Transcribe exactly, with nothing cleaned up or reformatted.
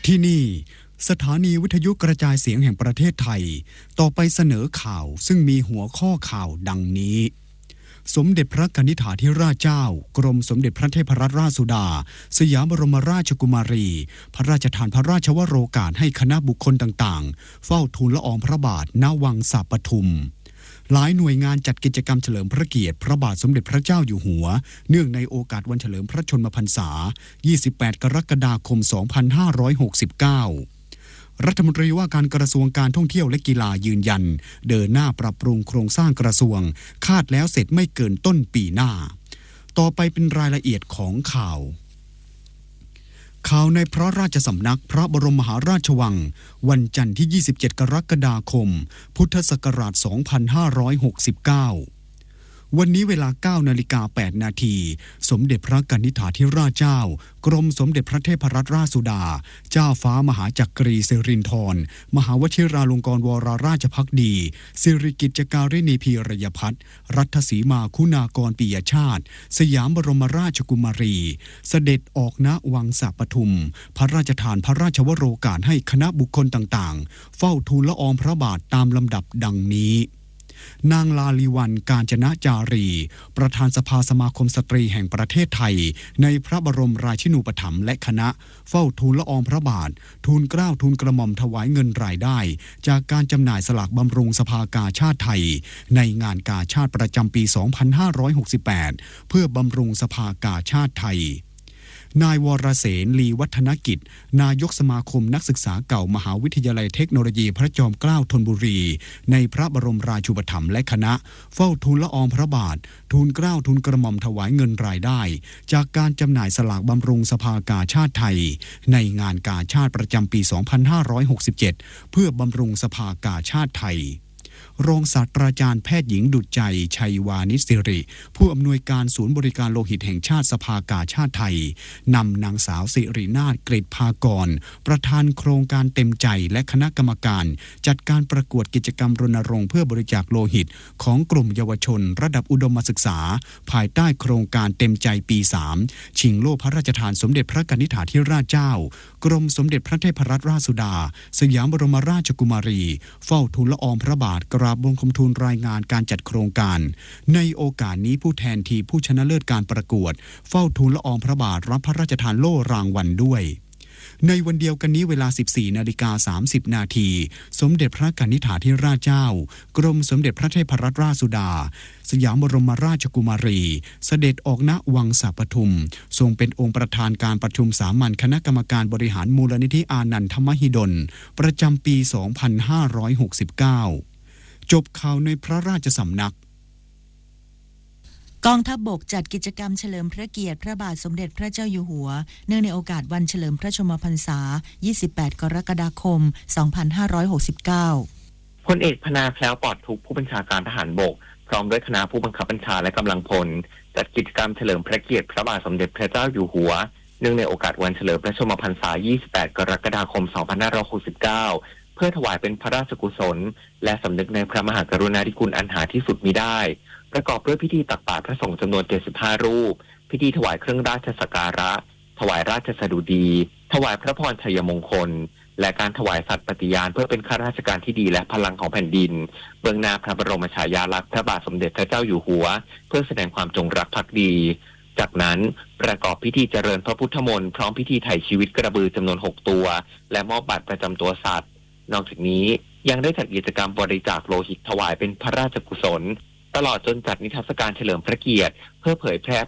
ที่นี่สถานีวิทยุกระจายเสียงแห่งประเทศไทยต่อไปเสนอข่าวซึ่งมีหัวข้อข่าวดังนี้สมเด็จพระกนิษฐาธิราชเจ้ากรมสมเด็จพระเทพรัตนราชสุดาสยามบรมราชกุมารีพระราชทานพระราชวโรกาสให้คณะบุคคลต่างๆเฝ้าทูลละอองพระบาทณวังสาปทุมหลายหน่วยงานจัดกิจกรรมเฉลิมพระเกียรติพระบาทสมเด็จพระเจ้าอยู่หัวเนื่องในโอกาสวันเฉลิมพระชนมพรรษายี่สิบแปดกรกฎาคมสองพันห้าร้อยหกสิบเก้ารัฐมนตรีว่าการกระทรวงการท่องเที่ยวและกีฬายืนยันเดินหน้าปรับปรุงโครงสร้างกระทรวงคาดแล้วเสร็จไม่เกินต้นปีหน้าต่อไปเป็นรายละเอียดของข่าวข่าวในพระราชสำนักพระบรมมหาราชวังวันจันทร์ที่ยี่สิบเจ็ดกรกฎาคมพุทธศักราชสองพันห้าร้อยหกสิบเก้าวันนี้เวลา เก้านาฬิกาแปดนาทีสมเด็จพระกนิษฐาธิราชเจ้ากรมสมเด็จพระเทพรัตนราชสุดาเจ้าฟ้ามหาจักรีสิรินธรมหาวชิราลงกรณ์วรราชภักดีสิริกิจการิณีพีรยพัฒน์รัฐสีมาคุณากรปิยชาติสยามบรมราชกุมารีเสด็จออกณวังสาปทุมพระราชทานพระราชวโรกาสให้คณะบุคคลต่างๆเฝ้าทูลละอองพระบาทตามลำดับดังนี้นางลาลีวันกาญจนจารีประธานสภาสมาคมสตรีแห่งประเทศไทยในพระบรมราชินูปถัมภ์และคณะเฝ้าทูลละอองพระบาททูลเกล้าทูลกระหม่อมถวายเงินรายได้จากการจำหน่ายสลากบำรุงสภากาชาดไทยในงานกาชาดประจำปีสองพันห้าร้อยหกสิบแปดเพื่อบำรุงสภากาชาดไทยนายวรเสน ลีวัฒนกิจนายกสมาคมนักศึกษาเก่ามหาวิทยาลัยเทคโนโลยีพระจอมเกล้าธนบุรีในพระบรมราชูปถัมภ์และคณะเฝ้าทูลละอองพระบาททูลเกล้าทูลกระหม่อมถวายเงินรายได้จากการจำหน่ายสลากบำรุงสภากาชาดไทยในงานกาชาดประจำปีสองพันห้าร้อยหกสิบเจ็ดเพื่อบำรุงสภากาชาดไทยรองศาสตราจารย์แพทย์หญิงดุจใจชัยวานิชสิริผู้อำนวยการศูนย์บริการโลหิตแห่งชาติสภากาชาดไทยนำนางสาวสิรินาถกฤษภากรประธานโครงการเต็มใจและคณะกรรมการจัดการประกวดกิจกรรมรณรงค์เพื่อบริจาคโลหิตของกลุ่มเยาวชนระดับอุดมศึกษาภายใต้โครงการเต็มใจปีสามชิงโล่พระราชทานสมเด็จพระกนิษฐาธิราชเจ้ากรมสมเด็จพระเทพรัตนราชสุดาสยามบรมราชกุมารีเฝ้าทูลละอองพระบาทกราบบังคมทูลรายงานการจัดโครงการในโอกาสนี้ผู้แทนทีมผู้ชนะเลิศการประกวดเฝ้าทูลละอองพระบาทรับพระราชทานโล่รางวัลด้วยในวันเดียวกันนี้เวลา สิบสี่นาฬิกาสามสิบนาทีสมเด็จพระกนิษฐาธิราชเจ้ากรมสมเด็จพระเทพรัตนราชสุดาสยามบรมราชกุมารีเสด็จออกณวังสาปทุมทรงเป็นองค์ประธานการประชุมสามัญคณะกรรมการบริหารมูลนิธิอานันทมหิดลประจำปีสองพันห้าร้อยหกสิบเก้าจบข่าวในพระราชสำนักกองทัพบกจัดกิจกรรมเฉลิมพระเกียรติพระบาทสมเด็จพระเจ้าอยู่หัวเนื่องในโอกาสวันเฉลิมพระชนมพรรษายี่สิบแปดกรกฎาคมสองพันห้าร้อยหกสิบเก้าพลเอกพนาแคล้วปลอดทุกข์ผู้บัญชาการทหารบกพร้อมด้วยคณะผู้บังคับบัญชาและกำลังพลจัดกิจกรรมเฉลิมพระเกียรติพระบาทสมเด็จพระเจ้าอยู่หัวเนื่องในโอกาสวันเฉลิมพระชนมพรรษายี่สิบแปดกรกฎาคมสองพันห้าร้อยหกสิบเก้าเพื่อถวายเป็นพระราชกุศลและสำนึกในพระมหากรุณาธิคุณอันหาที่สุดมิได้ประกอบด้วยพิธีตักบาตรพระสงฆ์จำนวนเจ็ดสิบห้ารูปพิธีถวายเครื่องราชสักการะถวายราชสดุดีถวายพระพรชัยมงคลและการถวายสัตย์ปฏิญาณเพื่อเป็นข้าราชการที่ดีและพลังของแผ่นดินเบื้องหน้าพระบรมฉายาลักษณ์พระบาทสมเด็จพระเจ้าอยู่หัวเพื่อแสดงความจงรักภักดีจากนั้นประกอบพิธีเจริญพระพุทธมนต์พร้อมพิธีไถ่ชีวิตกระบือจำนวนหกตัวและมอบบัตรประจำตัวสัตว์นอกจากนี้ยังได้จัดกิจกรรมบริจาคโลหิตถวายเป็นพระราชกุศลตลอดจนจัดนิทรรศการเฉลิมพระเกียรติเพื่อเผยแพร่